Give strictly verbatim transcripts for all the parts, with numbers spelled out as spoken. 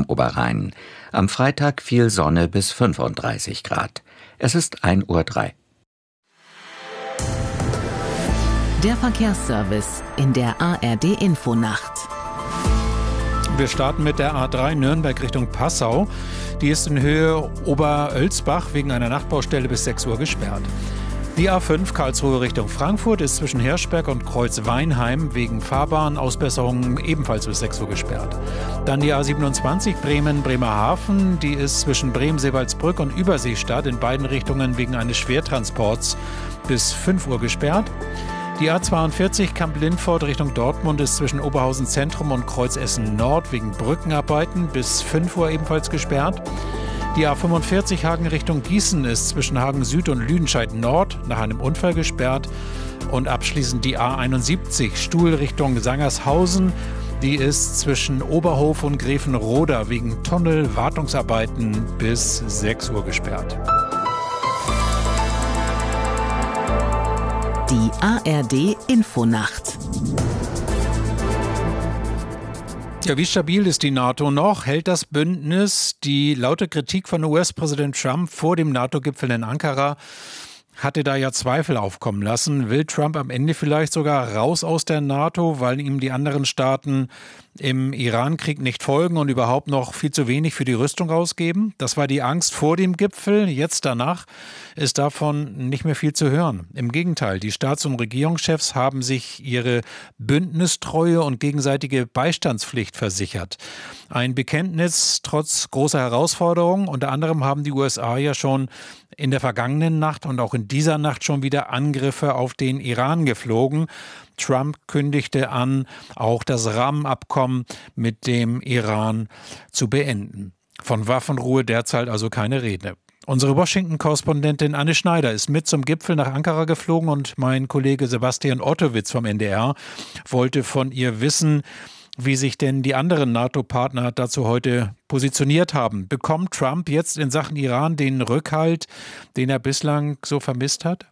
am Oberrhein. Am Freitag viel Sonne bis fünfunddreißig Grad. Es ist ein Uhr drei. Der Verkehrsservice in der A R D-Infonacht. Wir starten mit der A drei Nürnberg Richtung Passau. Die ist in Höhe Oberölsbach wegen einer Nachtbaustelle bis sechs Uhr gesperrt. Die A fünf Karlsruhe Richtung Frankfurt ist zwischen Hirschberg und Kreuz-Weinheim wegen Fahrbahnausbesserungen ebenfalls bis sechs Uhr gesperrt. Dann die A siebenundzwanzig Bremen-Bremerhaven. Die ist zwischen Bremen-Seewaldsbrück und Überseestadt in beiden Richtungen wegen eines Schwertransports bis fünf Uhr gesperrt. Die A zweiundvierzig Kamp-Lindfort Richtung Dortmund ist zwischen Oberhausen Zentrum und Kreuzessen Nord wegen Brückenarbeiten bis fünf Uhr ebenfalls gesperrt. Die A fünfundvierzig Hagen Richtung Gießen ist zwischen Hagen Süd und Lüdenscheid Nord nach einem Unfall gesperrt. Und abschließend die A einundsiebzig Stuhl Richtung Sangershausen. Die ist zwischen Oberhof und Gräfenroda wegen Tunnelwartungsarbeiten bis sechs Uhr gesperrt. Die A R D-Infonacht. Ja, wie stabil ist die NATO noch? Hält das Bündnis? Die laute Kritik von U S-Präsident Trump vor dem NATO-Gipfel in Ankara hatte da ja Zweifel aufkommen lassen. Will Trump am Ende vielleicht sogar raus aus der NATO, weil ihm die anderen Staaten im Iran-Krieg nicht folgen und überhaupt noch viel zu wenig für die Rüstung ausgeben? Das war die Angst vor dem Gipfel. Jetzt danach ist davon nicht mehr viel zu hören. Im Gegenteil, die Staats- und Regierungschefs haben sich ihre Bündnistreue und gegenseitige Beistandspflicht versichert. Ein Bekenntnis trotz großer Herausforderungen. Unter anderem haben die U S A ja schon in der vergangenen Nacht und auch in dieser Nacht schon wieder Angriffe auf den Iran geflogen. Trump kündigte an, auch das Rahmenabkommen mit dem Iran zu beenden. Von Waffenruhe derzeit also keine Rede. Unsere Washington-Korrespondentin Anne Schneider ist mit zum Gipfel nach Ankara geflogen und mein Kollege Sebastian Ottowitz vom N D R wollte von ihr wissen, wie sich denn die anderen NATO-Partner dazu heute positioniert haben. Bekommt Trump jetzt in Sachen Iran den Rückhalt, den er bislang so vermisst hat?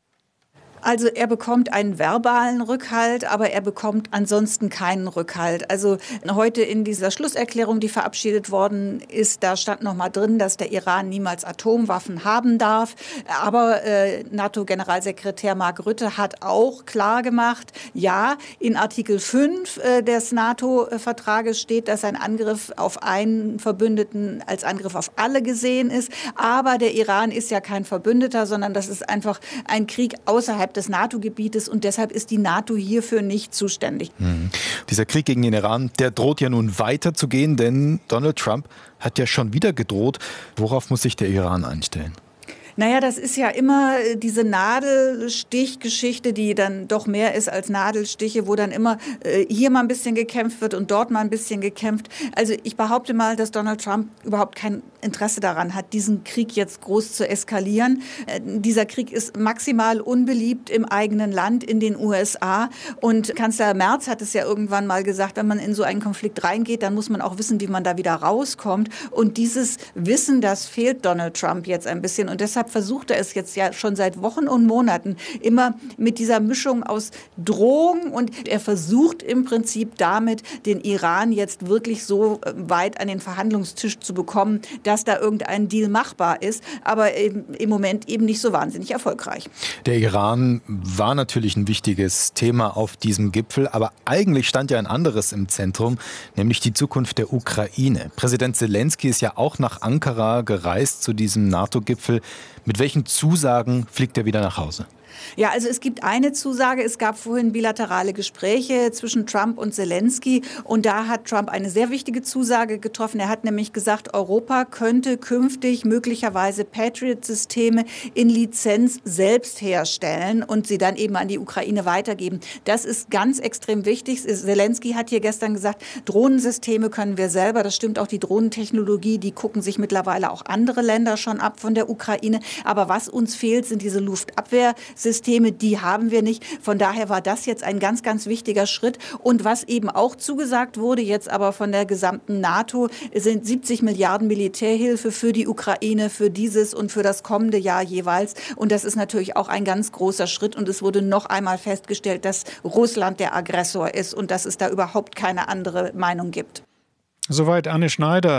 Also er bekommt einen verbalen Rückhalt, aber er bekommt ansonsten keinen Rückhalt. Also heute in dieser Schlusserklärung, die verabschiedet worden ist, da stand noch mal drin, dass der Iran niemals Atomwaffen haben darf. Aber äh, NATO-Generalsekretär Mark Rutte hat auch klar gemacht, ja, in Artikel fünf äh, des NATO-Vertrages steht, dass ein Angriff auf einen Verbündeten als Angriff auf alle gesehen ist. Aber der Iran ist ja kein Verbündeter, sondern das ist einfach ein Krieg außerhalb des NATO-Gebietes und deshalb ist die NATO hierfür nicht zuständig. Mhm. Dieser Krieg gegen den Iran, der droht ja nun weiterzugehen, denn Donald Trump hat ja schon wieder gedroht. Worauf muss sich der Iran einstellen? Naja, das ist ja immer diese Nadelstichgeschichte, die dann doch mehr ist als Nadelstiche, wo dann immer äh, hier mal ein bisschen gekämpft wird und dort mal ein bisschen gekämpft. Also ich behaupte mal, dass Donald Trump überhaupt kein Interesse daran hat, diesen Krieg jetzt groß zu eskalieren. Äh, dieser Krieg ist maximal unbeliebt im eigenen Land, in den U S A. Und Kanzler Merz hat es ja irgendwann mal gesagt, wenn man in so einen Konflikt reingeht, dann muss man auch wissen, wie man da wieder rauskommt. Und dieses Wissen, das fehlt Donald Trump jetzt ein bisschen. Und deshalb versucht er es jetzt ja schon seit Wochen und Monaten immer mit dieser Mischung aus Drohung und er versucht im Prinzip damit, den Iran jetzt wirklich so weit an den Verhandlungstisch zu bekommen, dass da irgendein Deal machbar ist, aber im Moment eben nicht so wahnsinnig erfolgreich. Der Iran war natürlich ein wichtiges Thema auf diesem Gipfel, aber eigentlich stand ja ein anderes im Zentrum, nämlich die Zukunft der Ukraine. Präsident Selenskyj ist ja auch nach Ankara gereist zu diesem NATO-Gipfel. Mit welchen Zusagen fliegt er wieder nach Hause? Ja, also es gibt eine Zusage. Es gab vorhin bilaterale Gespräche zwischen Trump und Selenskyj. Und da hat Trump eine sehr wichtige Zusage getroffen. Er hat nämlich gesagt, Europa könnte künftig möglicherweise Patriot-Systeme in Lizenz selbst herstellen und sie dann eben an die Ukraine weitergeben. Das ist ganz extrem wichtig. Selenskyj hat hier gestern gesagt, Drohnensysteme können wir selber. Das stimmt auch, die Drohnentechnologie, die gucken sich mittlerweile auch andere Länder schon ab von der Ukraine. Aber was uns fehlt, sind diese Luftabwehrsysteme. Systeme, die haben wir nicht. Von daher war das jetzt ein ganz, ganz wichtiger Schritt. Und was eben auch zugesagt wurde, jetzt aber von der gesamten NATO, sind siebzig Milliarden Militärhilfe für die Ukraine, für dieses und für das kommende Jahr jeweils. Und das ist natürlich auch ein ganz großer Schritt. Und es wurde noch einmal festgestellt, dass Russland der Aggressor ist und dass es da überhaupt keine andere Meinung gibt. Soweit Anne Schneider.